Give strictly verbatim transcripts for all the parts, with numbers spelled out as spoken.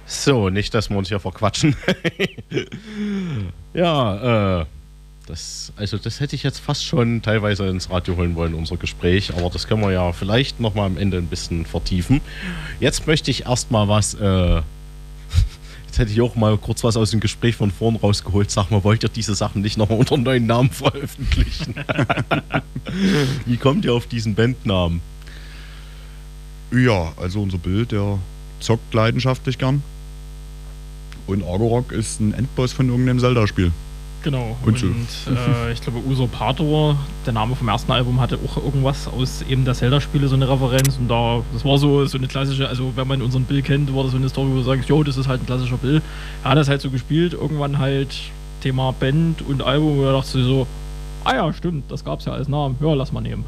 So, nicht, dass wir uns hier verquatschen. ja, äh, das, also das hätte ich jetzt fast schon teilweise ins Radio holen wollen, unser Gespräch, aber das können wir ja vielleicht nochmal am Ende ein bisschen vertiefen. Jetzt möchte ich erstmal was, äh, jetzt hätte ich auch mal kurz was aus dem Gespräch von vorn rausgeholt. Sag mal, wollt ihr diese Sachen nicht nochmal unter neuen Namen veröffentlichen? Wie kommt ihr auf diesen Bandnamen? Ja, also unser Bild, der zockt leidenschaftlich gern. Und Agorok ist ein Endboss von irgendeinem Zelda-Spiel. Genau. Und, und äh, ich glaube, Usurpator, der Name vom ersten Album, hatte auch irgendwas aus eben der Zelda-Spiele, so eine Referenz. Und da, das war so, so eine klassische, also wenn man unseren Bill kennt, war das so eine Story, wo du sagst, jo, das ist halt ein klassischer Bill. Er hat das halt so gespielt, irgendwann halt Thema Band und Album, und da dachte ich so, ah ja, stimmt, das gab's ja als Namen, ja, lass mal nehmen.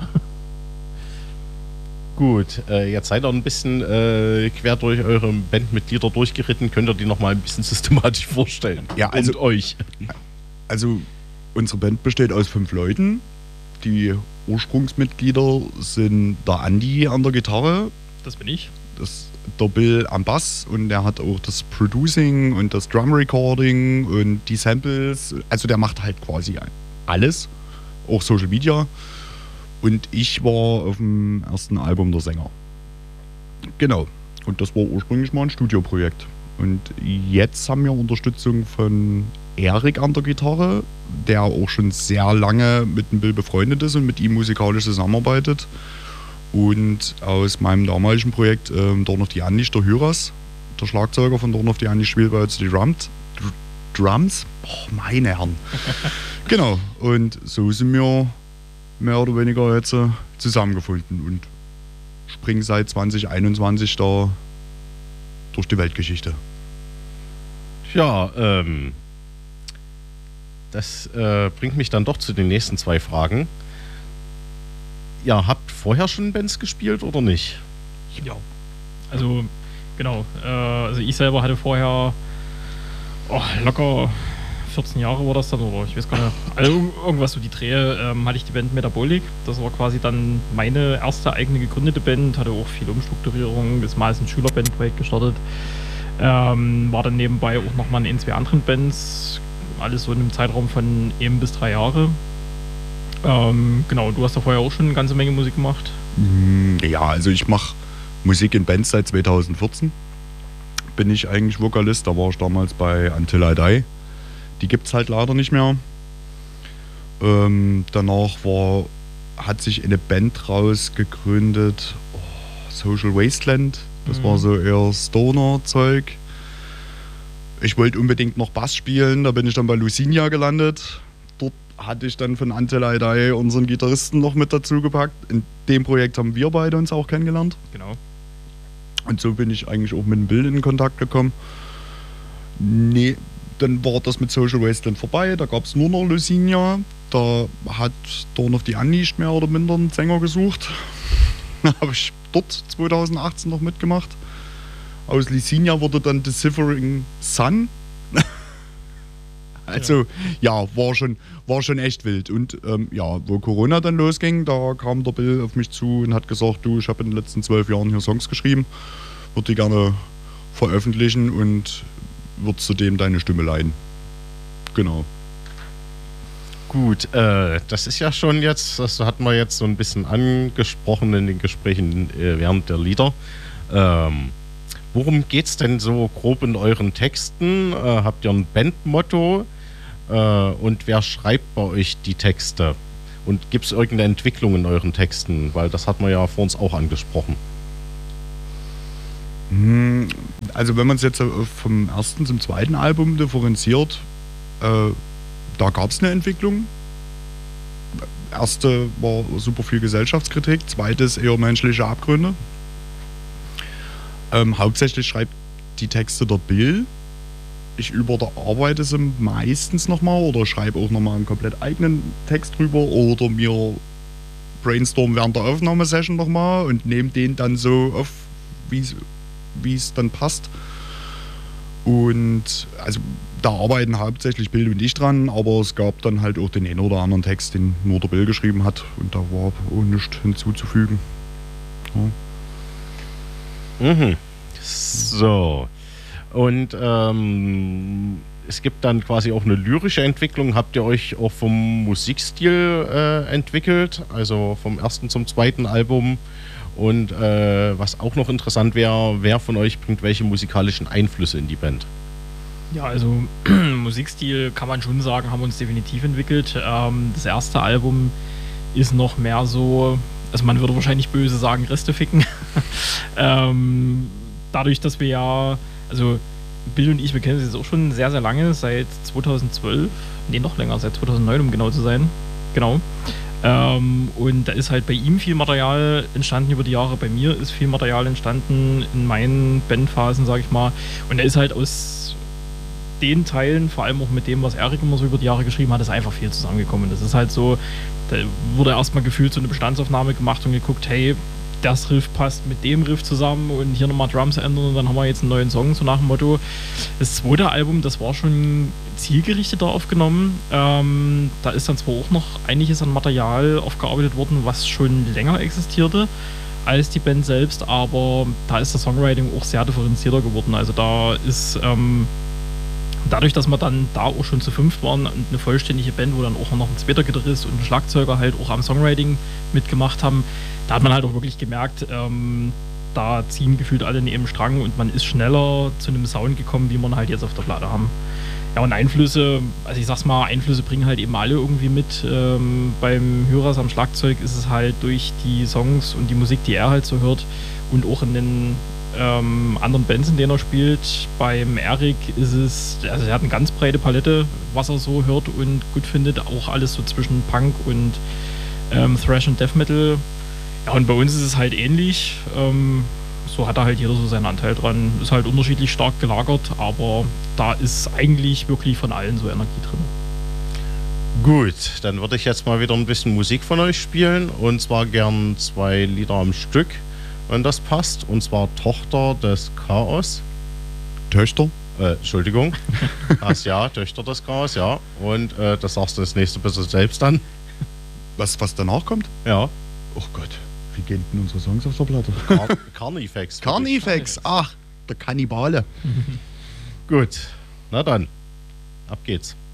Gut, äh, jetzt seid ihr ein bisschen äh, quer durch eure Bandmitglieder durchgeritten. Könnt ihr die nochmal ein bisschen systematisch vorstellen? Ja, also, und euch. Also, unsere Band besteht aus fünf Leuten. Die Ursprungsmitglieder sind der Andi an der Gitarre. Das bin ich. Das, der Bill am Bass, und der hat auch das Producing und das Drum Recording und die Samples. Also der macht halt quasi alles, auch Social Media. Und ich war auf dem ersten Album der Sänger. Genau. Und das war ursprünglich mal ein Studioprojekt. Und jetzt haben wir Unterstützung von Erik an der Gitarre, der auch schon sehr lange mit dem Bill befreundet ist und mit ihm musikalisch zusammenarbeitet. Und aus meinem damaligen Projekt ähm, Dorn of the Unleashed, der Hyras, der Schlagzeuger von Dorn of the Unleashed, spielt bei uns die Drums. Dr- Drums? Oh, meine Herren. Genau. Und so sind wir mehr oder weniger jetzt äh, zusammengefunden und springen seit zwanzig einundzwanzig da durch die Weltgeschichte. Ja, ähm, das äh, bringt mich dann doch zu den nächsten zwei Fragen. Ja, habt vorher schon Bands gespielt oder nicht? Ja. Also, genau. Äh, also ich selber hatte vorher oh, locker vierzehn Jahre war das dann, oder ich weiß gar nicht. Also irgendwas so die Drehe, ähm, hatte ich die Band Metabolic. Das war quasi dann meine erste eigene gegründete Band. Hatte auch viel Umstrukturierung, ist mal als ein Schülerbandprojekt gestartet. Ähm, war dann nebenbei auch nochmal in zwei anderen Bands. Alles so in einem Zeitraum von eben bis drei Jahre. Ähm, genau, du hast da vorher auch schon eine ganze Menge Musik gemacht. Ja, also ich mache Musik in Bands seit zweitausendvierzehn. Bin ich eigentlich Vokalist, da war ich damals bei Until I Die. Die gibt es halt leider nicht mehr. Ähm, danach war, hat sich eine Band rausgegründet, oh, Social Wasteland. Das mhm. war so eher Stoner-Zeug. Ich wollte unbedingt noch Bass spielen, da bin ich dann bei Lucinia gelandet. Dort hatte ich dann von Until I Die unseren Gitarristen noch mit dazu gepackt. In dem Projekt haben wir beide uns auch kennengelernt. Genau. Und so bin ich eigentlich auch mit dem Bild in Kontakt gekommen. Nee, dann war das mit Social Wasteland vorbei, da gab es nur noch Lucinia. Da hat Dawn of the Unleashed mehr oder minder einen Sänger gesucht. Da habe ich dort zweitausendachtzehn noch mitgemacht. Aus Lucinia wurde dann Deciphering Sun. Also ja, war schon, war schon echt wild. Und ähm, ja, wo Corona dann losging, da kam der Bill auf mich zu und hat gesagt, du, ich habe in den letzten zwölf Jahren hier Songs geschrieben, würde die gerne veröffentlichen und wird zudem deine Stimme leihen. Genau. Gut, äh, das ist ja schon jetzt, das hatten wir jetzt so ein bisschen angesprochen in den Gesprächen äh, während der Lieder. Ähm, worum geht's denn so grob in euren Texten? Äh, habt ihr ein Bandmotto? Äh, und wer schreibt bei euch die Texte? Und gibt es irgendeine Entwicklung in euren Texten? Weil das hat man ja vor uns auch angesprochen. Also wenn man es jetzt vom ersten zum zweiten Album differenziert, äh, da gab es eine Entwicklung. Erste war super viel Gesellschaftskritik, zweites eher menschliche Abgründe. Ähm, hauptsächlich schreibt die Texte der Bill. Ich überarbeite sie meistens nochmal oder schreibe auch nochmal einen komplett eigenen Text drüber oder mir brainstorm während der Aufnahmesession nochmal und nehme den dann so auf, wie es dann passt. Und also da arbeiten hauptsächlich Bill und ich dran, aber es gab dann halt auch den einen oder anderen Text, den nur der Bill geschrieben hat und da war auch nichts hinzuzufügen. Ja. Mhm. So. Und ähm, es gibt dann quasi auch eine lyrische Entwicklung. Habt ihr euch auch vom Musikstil äh, entwickelt? Also vom ersten zum zweiten Album. Und äh, was auch noch interessant wäre, wer von euch bringt welche musikalischen Einflüsse in die Band? Ja, also Musikstil kann man schon sagen, haben wir uns definitiv entwickelt. Ähm, das erste Album ist noch mehr so, also man würde wahrscheinlich böse sagen, Reste ficken. ähm, dadurch, dass wir ja, also Bill und ich, wir kennen uns jetzt auch schon sehr, sehr lange, seit zweitausendzwölf, nee, noch länger, seit zweitausendneun, um genau zu sein. Genau. Ähm, und da ist halt bei ihm viel Material entstanden über die Jahre, bei mir ist viel Material entstanden in meinen Bandphasen, sag ich mal. Und da ist halt aus den Teilen, vor allem auch mit dem, was Erik immer so über die Jahre geschrieben hat, ist einfach viel zusammengekommen. Das ist halt so, da wurde erstmal gefühlt so eine Bestandsaufnahme gemacht und geguckt, hey, das Riff passt mit dem Riff zusammen und hier nochmal Drums ändern und dann haben wir jetzt einen neuen Song, so nach dem Motto. Das zweite Album, das war schon zielgerichteter aufgenommen. Ähm, da ist dann zwar auch noch einiges an Material aufgearbeitet worden, was schon länger existierte als die Band selbst, aber da ist das Songwriting auch sehr differenzierter geworden. Also da ist ähm, dadurch, dass wir dann da auch schon zu fünft waren und eine vollständige Band, wo dann auch noch ein zweiter Gitarrist und ein Schlagzeuger halt auch am Songwriting mitgemacht haben, da hat man halt auch wirklich gemerkt, ähm, da ziehen gefühlt alle in einem Strang und man ist schneller zu einem Sound gekommen, wie man halt jetzt auf der Platte haben. Ja, und Einflüsse, also ich sag's mal, Einflüsse bringen halt eben alle irgendwie mit. Ähm, beim Hörers am Schlagzeug ist es halt durch die Songs und die Musik, die er halt so hört und auch in den ähm, anderen Bands, in denen er spielt. Beim Erik ist es, also er hat eine ganz breite Palette, was er so hört und gut findet, auch alles so zwischen Punk und ähm, Thrash und Death Metal. Ja, und bei uns ist es halt ähnlich. Ähm, so hat er halt jeder so seinen Anteil dran. Ist halt unterschiedlich stark gelagert, aber da ist eigentlich wirklich von allen so Energie drin. Gut, dann würde ich jetzt mal wieder ein bisschen Musik von euch spielen und zwar gern zwei Lieder am Stück, wenn das passt. Und zwar Tochter des Chaos. Töchter? Äh, Entschuldigung. Das ja, Töchter des Chaos, ja. Und äh, das sagst du das nächste bisschen selbst dann. Was, was danach kommt? Ja. Oh Gott, wie gehen denn unsere Songs auf der Platte? Car Carnifex. Carnifex, ach, der Kannibale. Gut, na dann, ab geht's.